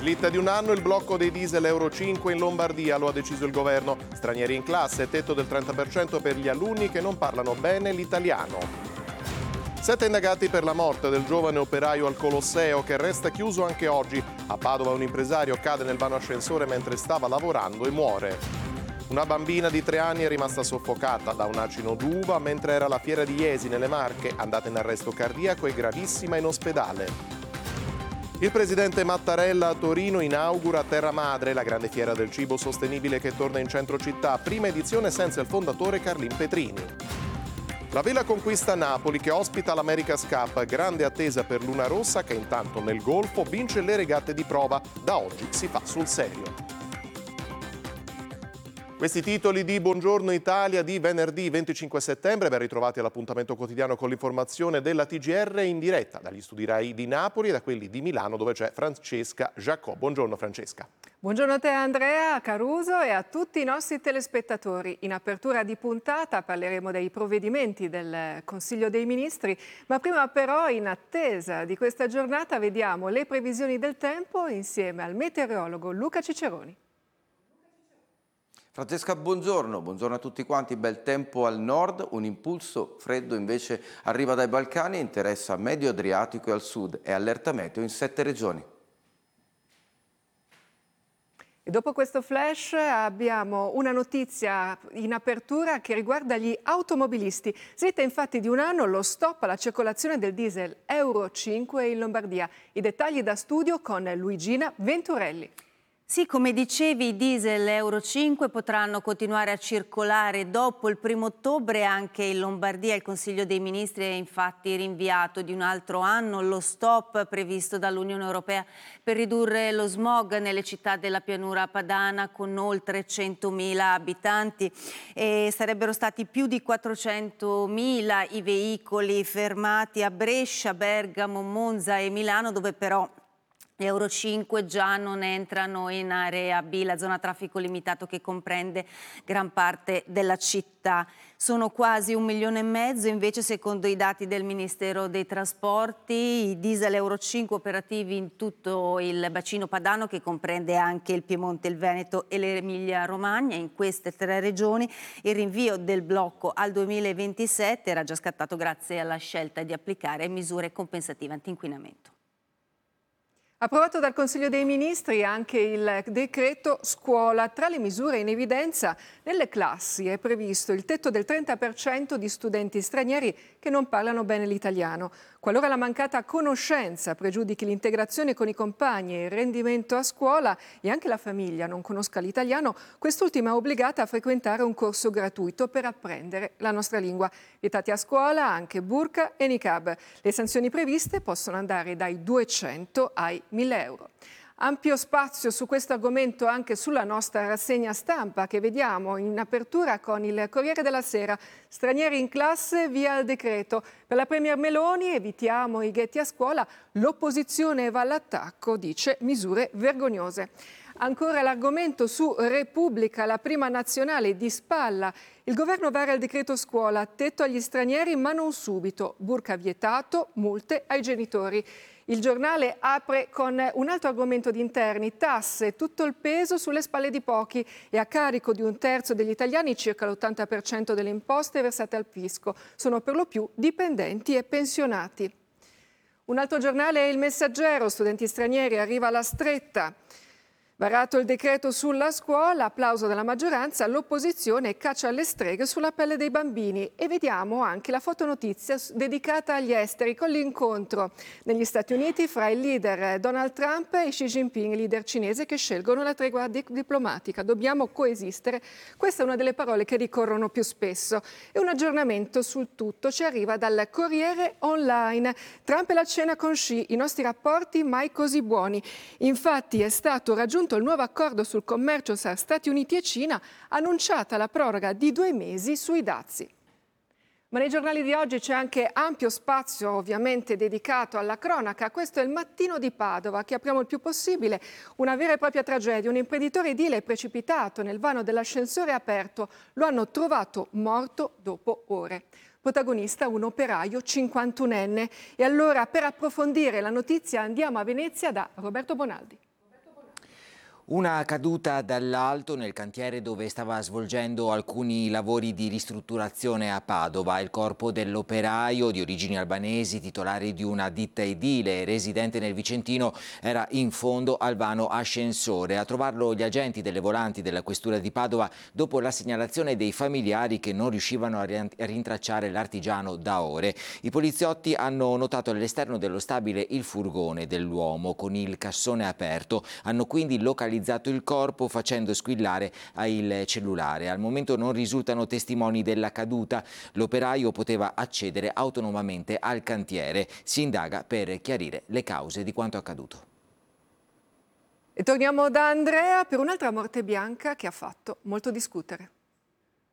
Slitta di un anno il blocco dei diesel Euro 5 in Lombardia, lo ha deciso il governo. Stranieri in classe, tetto del 30% per gli alunni che non parlano bene l'italiano. 7 indagati per la morte del giovane operaio al Colosseo che resta chiuso anche oggi. A Padova un impresario cade nel vano ascensore mentre stava lavorando e muore. Una bambina di 3 anni è rimasta soffocata da un acino d'uva mentre era alla fiera di Jesi nelle Marche, andata in arresto cardiaco e gravissima in ospedale. Il presidente Mattarella a Torino inaugura Terra Madre, la grande fiera del cibo sostenibile che torna in centro città, prima edizione senza il fondatore Carlin Petrini. La Vela conquista Napoli che ospita l'America's Cup, grande attesa per Luna Rossa che intanto nel Golfo vince le regate di prova, da oggi si fa sul serio. Questi titoli di Buongiorno Italia di venerdì 25 settembre, ben ritrovati all'appuntamento quotidiano con l'informazione della TGR in diretta dagli studi RAI di Napoli e da quelli di Milano dove c'è Francesca Giacò. Buongiorno Francesca. Buongiorno a te Andrea, a Caruso e a tutti i nostri telespettatori. In apertura di puntata parleremo dei provvedimenti del Consiglio dei Ministri, ma prima però in attesa di questa giornata vediamo le previsioni del tempo insieme al meteorologo Luca Ciceroni. Francesca, buongiorno a tutti quanti, bel tempo al nord, un impulso freddo invece arriva dai Balcani e interessa Medio Adriatico e al sud e allerta meteo in 7 regioni. E dopo questo flash abbiamo una notizia in apertura che riguarda gli automobilisti. Slitta infatti di un anno lo stop alla circolazione del diesel Euro 5 in Lombardia. I dettagli da studio con Luigina Venturelli. Sì, come dicevi, i diesel Euro 5 potranno continuare a circolare dopo il 1° ottobre anche in Lombardia. Il Consiglio dei Ministri ha infatti rinviato di un altro anno lo stop previsto dall'Unione Europea per ridurre lo smog nelle città della pianura padana con oltre 100.000 abitanti e sarebbero stati più di 400.000 i veicoli fermati a Brescia, Bergamo, Monza e Milano, dove però Euro 5 già non entrano in area B, la zona a traffico limitato che comprende gran parte della città. Sono quasi 1,5 milioni, invece secondo i dati del Ministero dei Trasporti i diesel Euro 5 operativi in tutto il bacino padano che comprende anche il Piemonte, il Veneto e l'Emilia Romagna. In queste 3 regioni il rinvio del blocco al 2027 era già scattato grazie alla scelta di applicare misure compensative antinquinamento. Approvato dal Consiglio dei Ministri anche il decreto scuola. Tra le misure in evidenza nelle classi è previsto il tetto del 30% di studenti stranieri che non parlano bene l'italiano. Qualora la mancata conoscenza pregiudichi l'integrazione con i compagni e il rendimento a scuola e anche la famiglia non conosca l'italiano, quest'ultima è obbligata a frequentare un corso gratuito per apprendere la nostra lingua. Vietati a scuola anche burqa e niqab. Le sanzioni previste possono andare dai 200 ai 1.000 euro. Ampio spazio su questo argomento anche sulla nostra rassegna stampa che vediamo in apertura con il Corriere della Sera. Stranieri in classe via il decreto. Per la Premier Meloni evitiamo i ghetti a scuola, l'opposizione va all'attacco, dice misure vergognose. Ancora l'argomento su Repubblica, la prima nazionale di spalla. Il governo vara il decreto scuola, tetto agli stranieri ma non subito, burqa vietato, multe ai genitori. Il giornale apre con un altro argomento di interni, tasse, tutto il peso sulle spalle di pochi e a carico di 1/3 degli italiani circa l'80% delle imposte versate al fisco. Sono per lo più dipendenti e pensionati. Un altro giornale è Il Messaggero, studenti stranieri, arriva alla stretta. Varato il decreto sulla scuola, applauso della maggioranza, l'opposizione caccia alle streghe sulla pelle dei bambini e vediamo anche la fotonotizia dedicata agli esteri con l'incontro negli Stati Uniti fra il leader Donald Trump e Xi Jinping, leader cinese che scelgono la tregua diplomatica. Dobbiamo coesistere, questa è una delle parole che ricorrono più spesso e un aggiornamento sul tutto ci arriva dal Corriere Online. Trump e la cena con Xi, i nostri rapporti mai così buoni. Infatti è stato raggiunto il nuovo accordo sul commercio tra Stati Uniti e Cina, annunciata la proroga di 2 mesi sui dazi. Ma nei giornali di oggi c'è anche ampio spazio ovviamente dedicato alla cronaca. Questo è il Mattino di Padova che apriamo il più possibile. Una vera e propria tragedia. Un imprenditore edile è precipitato nel vano dell'ascensore aperto. Lo hanno trovato morto dopo ore. Protagonista un operaio 51enne. E allora per approfondire la notizia andiamo a Venezia da Roberto Bonaldi. Una caduta dall'alto nel cantiere dove stava svolgendo alcuni lavori di ristrutturazione a Padova. Il corpo dell'operaio di origini albanesi, titolare di una ditta edile e residente nel Vicentino, era in fondo al vano ascensore. A trovarlo gli agenti delle volanti della questura di Padova dopo la segnalazione dei familiari che non riuscivano a rintracciare l'artigiano da ore. I poliziotti hanno notato all'esterno dello stabile il furgone dell'uomo con il cassone aperto. Hanno quindi localizzato il corpo facendo squillare il cellulare. Al momento non risultano testimoni della caduta. L'operaio poteva accedere autonomamente al cantiere. Si indaga per chiarire le cause di quanto accaduto. E torniamo da Andrea per un'altra morte bianca che ha fatto molto discutere.